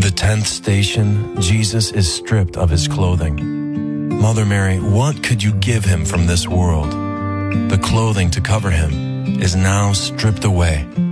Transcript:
the 10th station, Jesus is stripped of his clothing. Mother Mary, what could you give him from this world? The clothing to cover him is now stripped away.